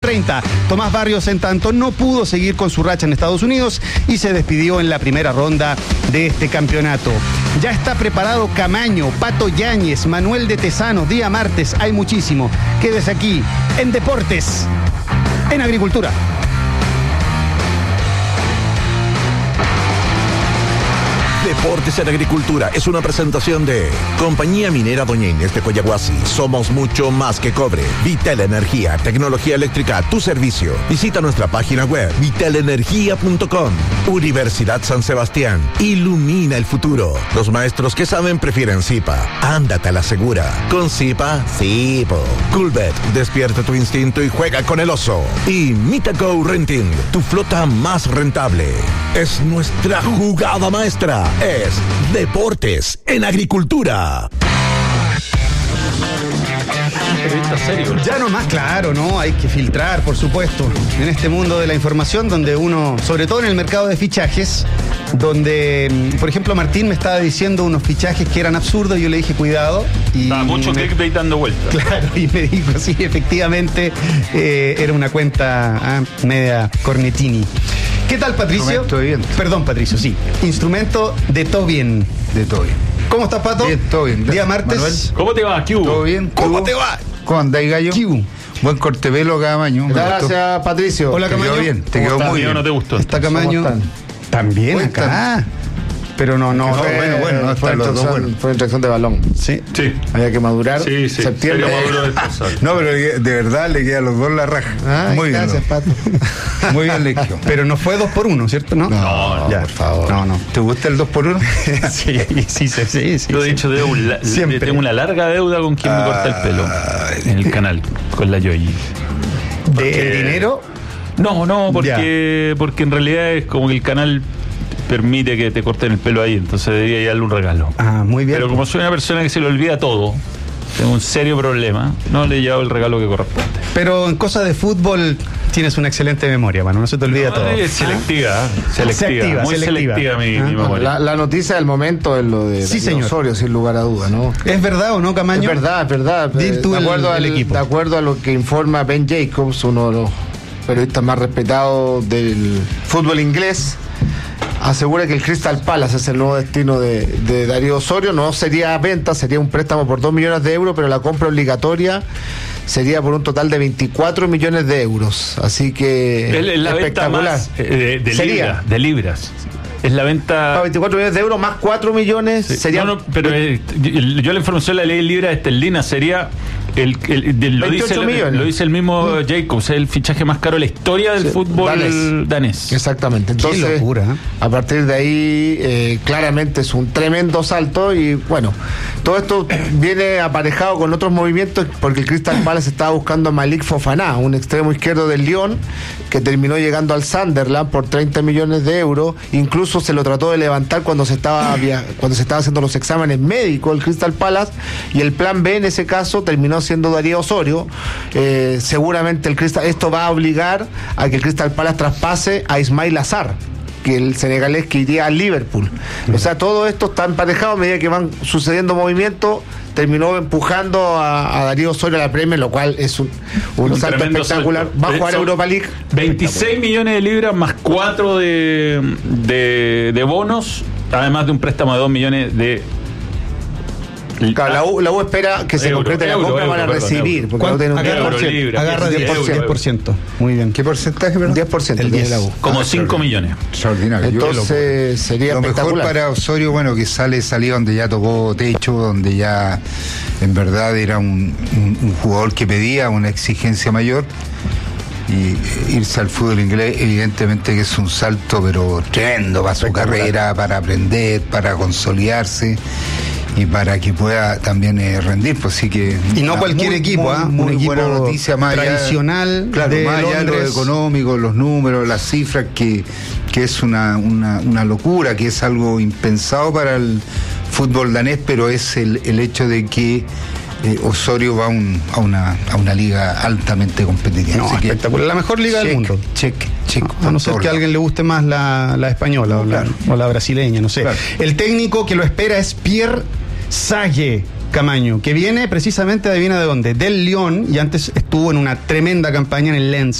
30. Tomás Barrios, en tanto, no pudo seguir con su racha en Estados Unidos y se despidió en la primera ronda de este campeonato. Ya está preparado Camaño, Pato Yáñez, Manuel de Tesanos, día martes, hay muchísimo. Quédese aquí en Deportes, en Agricultura. Deportes en Agricultura es una presentación de Compañía Minera Doña Inés de Coyahuasi. Somos mucho más que cobre. Vital Energía, tecnología eléctrica a tu servicio. Visita nuestra página web vitalenergia.com. Universidad San Sebastián. Ilumina el futuro. Los maestros que saben prefieren Zipa. Ándate a la segura. Con Zipa, sí, po. Coolbet, despierta tu instinto y juega con el oso. Y Mitaco Renting, tu flota más rentable. Es nuestra jugada maestra. Es Deportes en Agricultura. Ya no más, claro, ¿no? Hay que filtrar, por supuesto, en este mundo de la información donde uno, sobre todo en el mercado de fichajes, donde, por ejemplo, Martín me estaba diciendo unos fichajes que eran absurdos y yo le dije, cuidado. Y estaba mucho clickbait dando vueltas. Claro, y me dijo, sí, efectivamente, era una cuenta media cornetini. ¿Qué tal, Patricio? Instrumento de viento. Perdón, Patricio, sí. Instrumento de todo bien. De todo bien. ¿Cómo estás, Pato? Bien, todo bien. Día martes. Manuel. ¿Cómo te va? ¿Qué hubo? ¿Todo bien? ¿Cómo te va? ¿Cómo andáis, gallo? ¿Qué? Buen corte pelo, Camaño. Gracias, Patricio. Hola, Te Camaño. quedó bien, te ¿Cómo quedó estás? muy bien. ¿No te gustó? Está Camaño. ¿Cómo están? También Cuéntame. acá. Pero no. bueno, no, fue están los dos buenos. Fue instrucción de balón. Sí. Sí. Había que madurar. Sí. Septiembre. Sería maduro después. No, pero de verdad le queda a los dos la raja. Ay, muy bien. gracias, Pato. Muy bien, Legio. Pero no fue 2-1, ¿cierto? No, No, ya. por favor. No. ¿Te gusta el 2x1? sí. Yo, de hecho, Siempre. tengo una larga deuda con quien me corta el pelo en el canal, con la Yoyi. ¿De dinero? No, porque en realidad es como que el canal permite que te corten el pelo ahí, entonces debería darle un regalo. Ah, muy bien. Pero como soy una persona que se le olvida todo, tengo un serio problema, no le he llevado el regalo que corresponde. Pero en cosas de fútbol tienes una excelente memoria, mano. No se te olvida todo. Es selectiva, muy selectiva mi memoria. La noticia del momento es lo de Sí, Darío señor. Osorio, sin lugar a duda, ¿no? ¿Es verdad o no, Camaño? Es verdad. Di tú De acuerdo el equipo. De acuerdo a lo que informa Ben Jacobs, uno de los periodistas más respetados del fútbol inglés, asegura que el Crystal Palace es el nuevo destino de Darío Osorio. No sería venta, sería un préstamo por 2 millones de euros, pero la compra obligatoria sería por un total de 24 millones de euros. Así que Es la venta espectacular. más de libras. Es la venta... 24 millones de euros más 4 millones sería... pero yo la información la leí en libras esterlinas, sería... lo 28 millones. Lo dice el mismo Jacobs, es el fichaje más caro de la historia del fútbol danés. Exactamente. Entonces, Qué locura, ¿eh? A partir de ahí, claramente es un tremendo salto y bueno, todo esto viene aparejado con otros movimientos porque el Crystal Palace estaba buscando a Malik Fofana, un extremo izquierdo del Lyon, que terminó llegando al Sunderland por 30 millones de euros. Incluso se lo trató de levantar cuando se estaba haciendo los exámenes médicos el Crystal Palace, y el plan B en ese caso terminó siendo Darío Osorio. Seguramente esto va a obligar a que el Crystal Palace traspase a Ismail Azar, que el senegalés que iría al Liverpool. O sea, todo esto está emparejado a medida que van sucediendo movimientos. Terminó empujando a Darío Osorio a la Premier, lo cual es un salto espectacular. Salto. Va a jugar Europa League. 26 millones de libras más 4 de bonos, además de un préstamo de 2 millones de... Claro, la U espera que se concrete la compra para recibir, porque no tiene un Agarra 10%. Agarra 10%. Muy bien. ¿Qué porcentaje, perdón? 10% El tiene 10. la U. Como 5 millones. Extraordinario. Entonces sería Lo mejor espectacular. para Osorio, bueno, que salía donde ya tocó techo, donde ya en verdad era un jugador que pedía una exigencia mayor, y irse al fútbol inglés evidentemente que es un salto pero tremendo para su carrera, para aprender, para consolidarse y para que pueda también rendir, pues sí que... Y no cualquier equipo, muy un equipo buena noticia, más allá, tradicional, claro, de más allá de lo Londres. económico, los números, las cifras, que es una locura, que es algo impensado para el fútbol danés, pero es el hecho de que Osorio va a una liga altamente competitiva. No, Así que, espectacular. La mejor liga del mundo. check. A no ser que a alguien le guste más la española o la brasileña, no sé. Claro. El técnico que lo espera es Pierre Sage, Camaño, que viene precisamente, adivina de dónde, del Lyon, y antes estuvo en una tremenda campaña en el Lens.